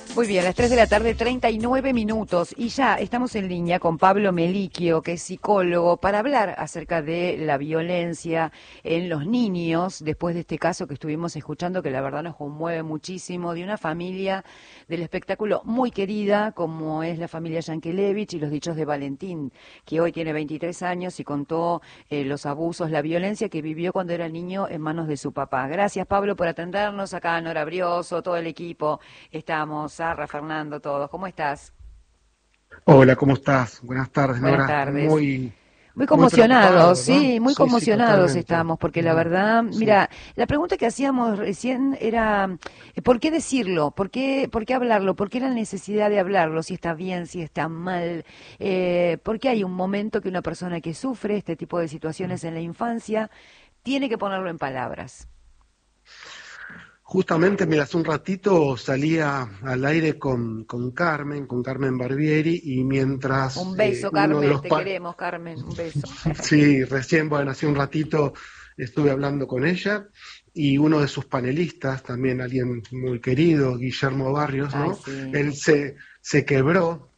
Muy bien, las 3 de la tarde, 39 minutos, y ya estamos en línea con Pablo Meliquio, que es psicólogo, para hablar acerca de la violencia en los niños, después de este caso que estuvimos escuchando, que la verdad nos conmueve muchísimo, de una familia del espectáculo muy querida, como es la familia Yankelevich y los dichos de Valentín, que hoy tiene 23 años y contó los abusos, la violencia que vivió cuando era niño en manos de su papá. Gracias, Pablo, por atendernos. Acá Nora Brioso, todo el equipo, estamos, Sarra, Fernando, todos. ¿Cómo estás? Hola, ¿cómo estás? Buenas tardes, Buenas Nora. tardes. Muy Muy conmocionados, preocupado, ¿no? sí, muy Sí, sí, conmocionados totalmente. estamos, porque la Ujú. verdad, Sí. mira, la pregunta que hacíamos recién era, ¿por qué decirlo? Por qué hablarlo? ¿Por qué la necesidad de hablarlo? Si está bien, si está mal. ¿Por qué hay un momento que una persona que sufre este tipo de situaciones en la infancia tiene que ponerlo en palabras? Justamente, mira, hace un ratito salía al aire con Carmen Barbieri, y mientras Un beso, uno de Carmen, los te pa queremos, Carmen, un beso. sí, recién, bueno, hace un ratito estuve hablando con ella, y uno de sus panelistas, también alguien muy querido, Guillermo Barrios, Ay, ¿no? sí. Él se quebró,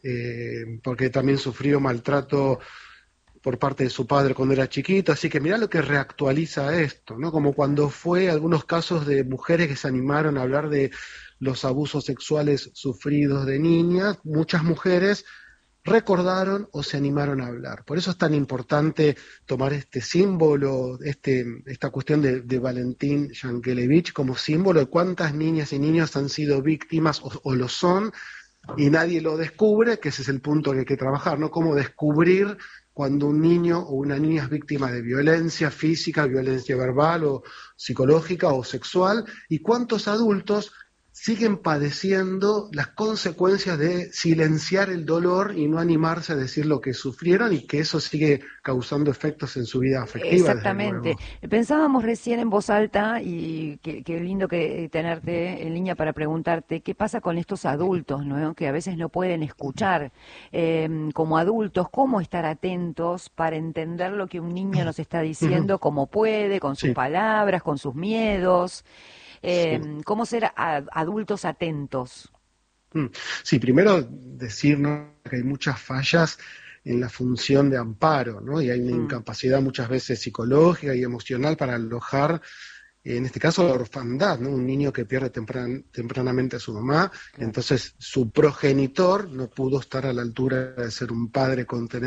porque también sufrió maltrato por parte de su padre cuando era chiquito, así que mirá lo que reactualiza esto, ¿no? Como cuando fue algunos casos de mujeres que se animaron a hablar de los abusos sexuales sufridos de niñas, muchas mujeres recordaron o se animaron a hablar. Por eso es tan importante tomar este símbolo, esta cuestión de Valentín Yankelevich como símbolo de cuántas niñas y niños han sido víctimas o lo son, y nadie lo descubre, que ese es el punto que hay que trabajar, ¿no? Cómo descubrir cuando un niño o una niña es víctima de violencia física, violencia verbal o psicológica o sexual, y cuántos adultos siguen padeciendo las consecuencias de silenciar el dolor y no animarse a decir lo que sufrieron, y que eso sigue causando efectos en su vida afectiva, desde Exactamente. luego. Pensábamos recién en voz alta y qué lindo que tenerte en línea para preguntarte qué pasa con estos adultos, ¿no? Que a veces no pueden escuchar. Como adultos, cómo estar atentos para entender lo que un niño nos está Ujú. diciendo, como puede, con sus Sí, palabras, con sus miedos. sí. Cómo ser adultos atentos. Mm. Sí, primero decir, ¿no?, que hay muchas fallas en la función de amparo, ¿no? Y hay una Mm, incapacidad muchas veces psicológica y emocional para alojar, en este caso, la orfandad, ¿no? Un niño que pierde tempranamente a su mamá, claro. entonces su progenitor no pudo estar a la altura de ser un padre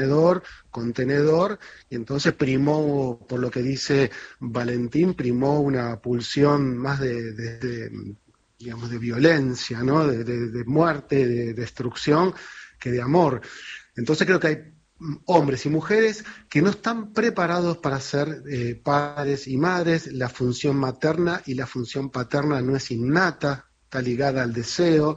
contenedor, y entonces primó, por lo que dice Valentín, primó una pulsión más digamos, de violencia, ¿no? De muerte, de destrucción, que de amor. Entonces creo que hay hombres y mujeres que no están preparados para ser padres y madres. La función materna y la función paterna no es innata, está ligada al deseo,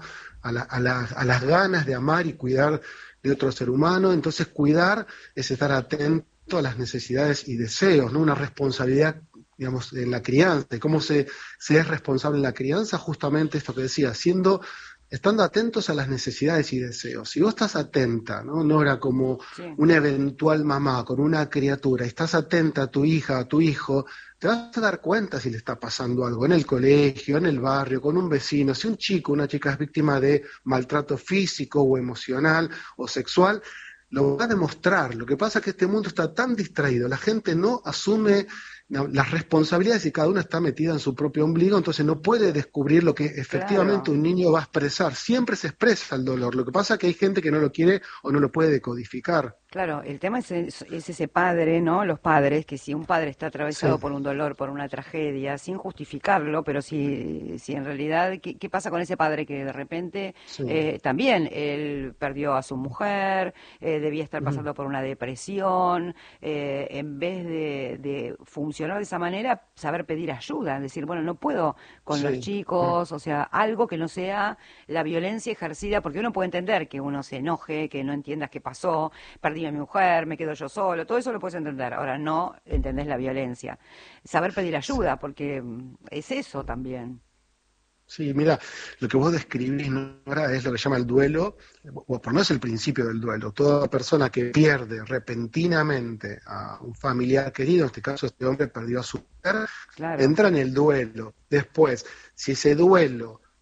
a las ganas de amar y cuidar de otro ser humano. Entonces cuidar es estar atento a las necesidades y deseos, ¿no? Una responsabilidad, digamos, en la crianza. ¿Y cómo se es responsable en la crianza? Justamente esto que decía, estando atentos a las necesidades y deseos. Si vos estás atenta, ¿no? Nora, como Sí. una eventual mamá con una criatura, y estás atenta a tu hija, a tu hijo, te vas a dar cuenta si le está pasando algo en el colegio, en el barrio, con un vecino. Si un chico, una chica es víctima de maltrato físico o emocional o sexual, lo va a demostrar. Lo que pasa es que este mundo está tan distraído, la gente no asume, no, las responsabilidades, y cada una está metida en su propio ombligo, entonces no puede descubrir lo que efectivamente Claro. un niño va a expresar. Siempre se expresa el dolor. Lo que pasa es que hay gente que no lo quiere o no lo puede decodificar. Claro, el tema es ese padre, ¿no? Los padres, que si un padre está Sí. atravesado por un dolor, por una tragedia, sin justificarlo, pero si en realidad, ¿qué pasa con ese padre que de repente Sí. también él perdió a su mujer, debía estar Ujú. pasando por una depresión, en vez de funcionar de esa manera, saber pedir ayuda, decir, bueno, no puedo con los Sí. Mm. chicos, o sea, algo que no sea la violencia ejercida, porque uno puede entender que uno se enoje, que no entiendas qué pasó, perdí a mi mujer, me quedo yo solo, todo eso lo puedes entender. Ahora no entendés la violencia. Saber pedir Sí. ayuda, porque es eso también. Sí, mira, lo que vos describís, Nora, es lo que se llama el duelo, o por no es el principio del duelo. Toda persona que pierde repentinamente a un familiar querido, en este caso este hombre perdió a su mujer, Claro, entra en el duelo. Después, si ese duelo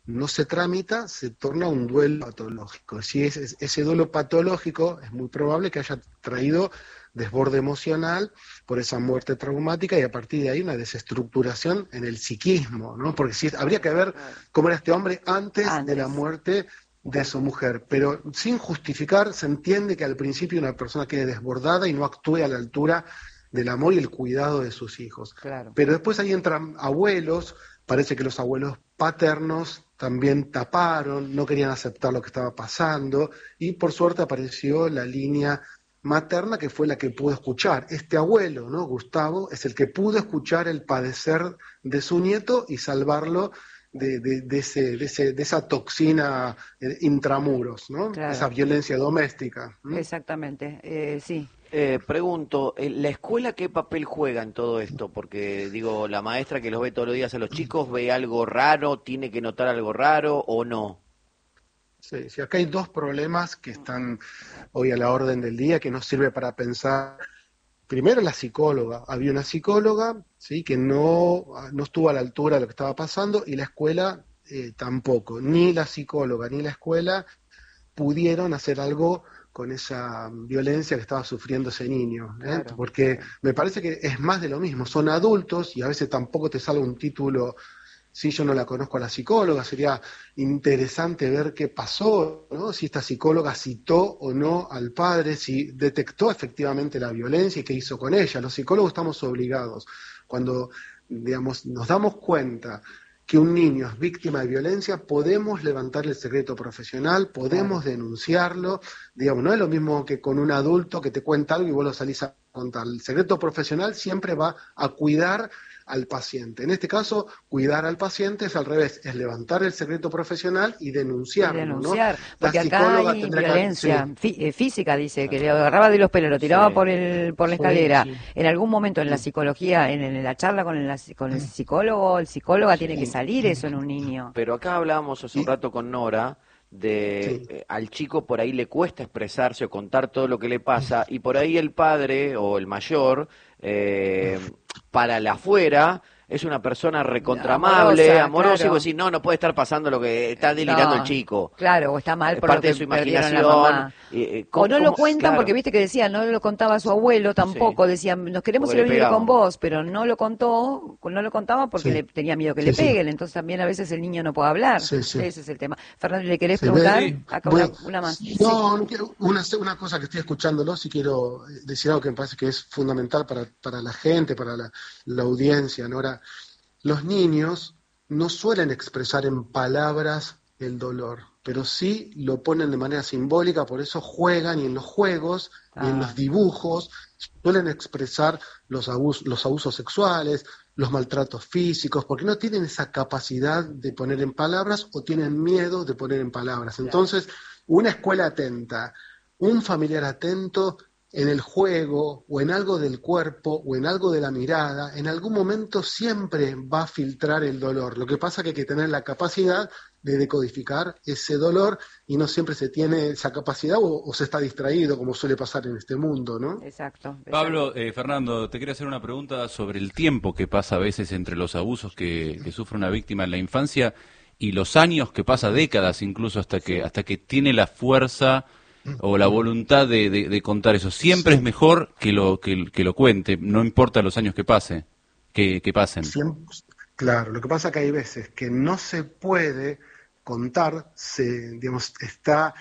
no se tramita, se torna un duelo patológico. Si ese duelo patológico es muy probable que haya traído desborde emocional por esa muerte traumática y a partir de ahí una desestructuración en el psiquismo, ¿no? Porque habría que ver cómo era este hombre antes de la muerte de su mujer, pero sin justificar se entiende que al principio una persona quede desbordada y no actúe a la altura del amor y el cuidado de sus hijos. Claro. Pero después ahí entran abuelos, parece que los abuelos paternos también taparon, no querían aceptar lo que estaba pasando y por suerte apareció la línea materna que fue la que pudo escuchar. Este abuelo, ¿no? Gustavo, es el que pudo escuchar el padecer de su nieto y salvarlo de esa toxina intramuros, ¿no? Claro. Esa violencia doméstica. Exactamente, sí. Pregunto, ¿la escuela qué papel juega en todo esto? Porque digo, la maestra que los ve todos los días a los chicos, ¿ve algo raro, tiene que notar algo raro o no? Sí, sí, acá hay dos problemas que están hoy a la orden del día, que nos sirve para pensar. Primero, la psicóloga. Había una psicóloga, ¿sí?, que no estuvo a la altura de lo que estaba pasando y la escuela tampoco. Ni la psicóloga ni la escuela pudieron hacer algo con esa violencia que estaba sufriendo ese niño, Claro. Porque me parece que es más de lo mismo. Son adultos y a veces tampoco te sale un título. Sí, yo no la conozco a la psicóloga, sería interesante ver qué pasó, ¿no? Si esta psicóloga citó o no al padre, si detectó efectivamente la violencia y qué hizo con ella. Los psicólogos estamos obligados, cuando, digamos, nos damos cuenta que un niño es víctima de violencia, podemos levantar el secreto profesional, podemos denunciarlo, digamos, no es lo mismo que con un adulto que te cuenta algo y vos lo salís a contar. El secreto profesional siempre va a cuidar al paciente. En este caso, cuidar al paciente es al revés, es levantar el secreto profesional y denunciarlo, denunciar, ¿no? porque La acá psicóloga hay tendrá violencia sí. física, dice, que le agarraba de los pelos, lo tiraba Sí. por la escalera. Sí. En algún momento en la psicología, en la charla con el psicólogo, el psicóloga tiene que salir eso en un niño. Pero acá hablábamos hace un rato con Nora de al chico por ahí le cuesta expresarse o contar todo lo que le pasa y por ahí el padre o el mayor para la afuera es una persona recontramable, amorosa, claro. y vos decís, no puede estar pasando lo que está delirando No, el chico. claro, o está mal Es por lo parte que de su perdieron a la imaginación. mamá. O no lo cuentan Claro. porque viste que decía, no lo contaba su abuelo tampoco, Sí. decían, nos queremos Porque ir a le vivir con pegaban. vos, pero no lo contaba porque Sí. le tenía miedo que Sí, le sí. peguen, entonces también a veces el niño no puede hablar. Sí, sí. Ese es el tema. Fernando, ¿le querés Sí, preguntar? Sí. Acá Bueno, una más. Sí. no quiero, una cosa que estoy escuchándolo, si quiero decir algo que me parece que es fundamental para la gente, para la audiencia, ¿no? Ahora, los niños no suelen expresar en palabras el dolor, pero sí lo ponen de manera simbólica, por eso juegan y en los juegos y en los dibujos suelen expresar los abusos sexuales, los maltratos físicos, porque no tienen esa capacidad de poner en palabras o tienen miedo de poner en palabras. Entonces, una escuela atenta, un familiar atento en el juego o en algo del cuerpo o en algo de la mirada, en algún momento siempre va a filtrar el dolor. Lo que pasa es que hay que tener la capacidad de decodificar ese dolor y no siempre se tiene esa capacidad o se está distraído, como suele pasar en este mundo, ¿no? Exacto. Pablo, Fernando, te quería hacer una pregunta sobre el tiempo que pasa a veces entre los abusos que sufre una víctima en la infancia y los años que pasa, décadas incluso, hasta que tiene la fuerza o la voluntad de contar eso. Siempre es mejor que lo cuente, no importa los años que pasen. Siempre, claro, lo que pasa es que hay veces que no se puede contar, digamos, está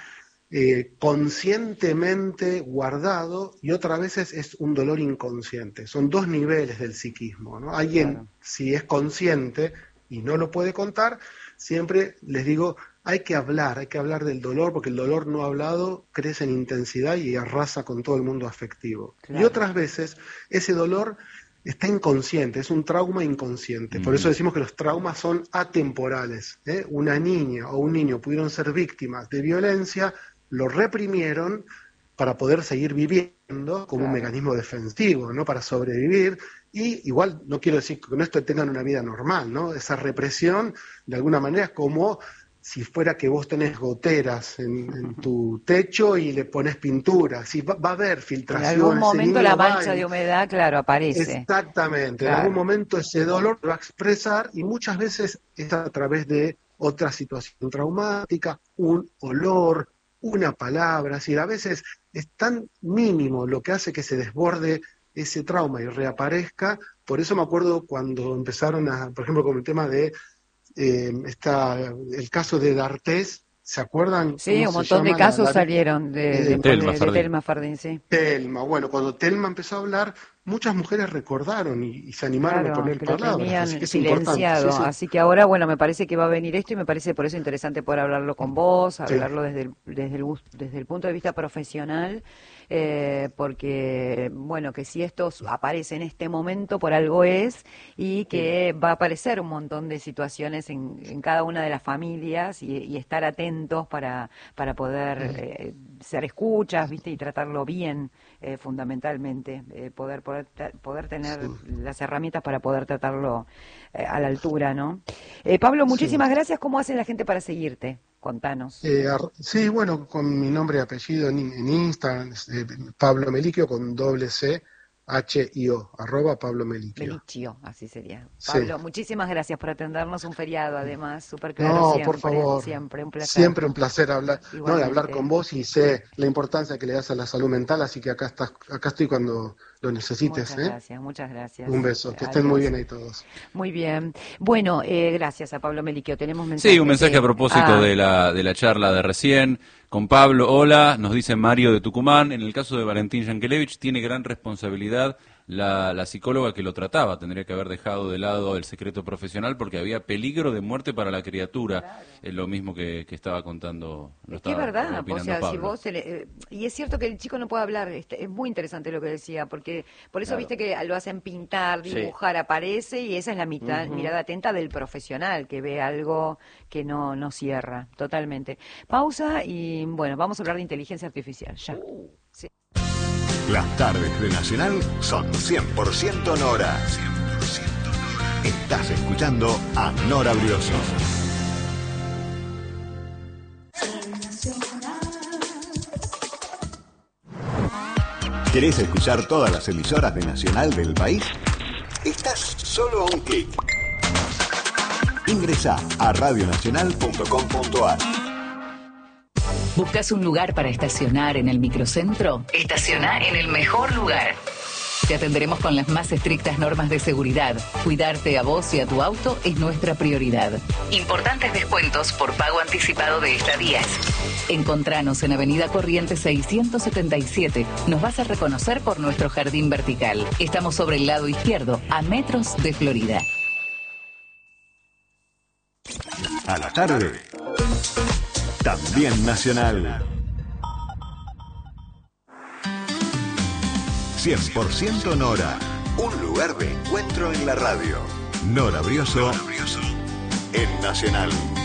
conscientemente guardado y otras veces es un dolor inconsciente. Son dos niveles del psiquismo, ¿no? Alguien, si es consciente y no lo puede contar, siempre les digo, hay que hablar del dolor, porque el dolor no hablado crece en intensidad y arrasa con todo el mundo afectivo. Y otras veces ese dolor está inconsciente, es un trauma inconsciente. Por eso decimos que los traumas son atemporales, ¿eh? Una niña o un niño pudieron ser víctimas de violencia, lo reprimieron para poder seguir viviendo como un mecanismo defensivo, ¿no? Para sobrevivir. Y igual no quiero decir que con esto tengan una vida normal, ¿no? Esa represión de alguna manera es como si fuera que vos tenés goteras en tu techo y le pones pintura, si va a haber filtración. En algún momento la mancha de humedad, aparece. Exactamente, Claro. en algún momento ese dolor lo va a expresar y muchas veces es a través de otra situación traumática, un olor, una palabra. Es decir, a veces es tan mínimo lo que hace que se desborde ese trauma y reaparezca. Por eso me acuerdo cuando empezaron por ejemplo, con el tema de el caso de D'Artés. ¿Se acuerdan? Sí, un montón de casos salieron de Telma Fardín, sí. Telma, bueno, cuando Telma empezó a hablar, muchas mujeres recordaron y se animaron a poner que lo palabras, tenían así que es silenciado. importante. Sí. Así que ahora, bueno, me parece que va a venir esto y me parece por eso interesante poder hablarlo con vos, hablarlo desde el punto de vista profesional, porque, bueno, que si esto aparece en este momento por algo es, y que va a aparecer un montón de situaciones en cada una de las familias y estar atentos para poder ser escuchas, ¿viste? Y tratarlo bien, fundamentalmente, poder tener las herramientas para poder tratarlo a la altura, ¿no? Pablo, muchísimas gracias. ¿Cómo hace la gente para seguirte? Contanos. Sí, bueno, con mi nombre y apellido en Instagram, Pablo Meliquio con doble C, H-I-O, @ Pablo Meliquio. Meliquio, así sería. Pablo, muchísimas gracias por atendernos, un feriado además, súper claro. No, siempre, por favor. Siempre un placer. Siempre un placer hablar con vos, y sé la importancia que le das a la salud mental, así que acá estoy cuando lo necesites. Muchas gracias. Un beso, que estén muy bien ahí todos. Muy bien. Bueno, gracias a Pablo Meliquio. Tenemos mensajes. Sí, un mensaje a propósito de la charla de recién. Con Pablo, hola, nos dice Mario de Tucumán. En el caso de Valentín Yankelevich, tiene gran responsabilidad la psicóloga que lo trataba. Tendría que haber dejado de lado el secreto profesional porque había peligro de muerte para la criatura. Claro. Es lo mismo que estaba contando. Es verdad, o sea, si vos y es cierto que el chico no puede hablar. Es muy interesante lo que decía, porque por eso viste que lo hacen pintar, dibujar, aparece, y esa es la mirada atenta del profesional que ve algo que no cierra totalmente. Pausa y bueno, vamos a hablar de inteligencia artificial ya. Sí. Las tardes de Nacional son 100% Nora. 100% Nora. Estás escuchando a Nora Brioso. ¿Querés escuchar todas las emisoras de Nacional del país? Estás solo a un clic. Ingresá a radionacional.com.ar. ¿Buscas un lugar para estacionar en el microcentro? Estaciona en el mejor lugar. Te atenderemos con las más estrictas normas de seguridad. Cuidarte a vos y a tu auto es nuestra prioridad. Importantes descuentos por pago anticipado de estadías. Encontranos en Avenida Corrientes 677. Nos vas a reconocer por nuestro jardín vertical. Estamos sobre el lado izquierdo, a metros de Florida. A la tarde, también Nacional. 100% Nora. Un lugar de encuentro en la radio. Nora Brioso en Nacional.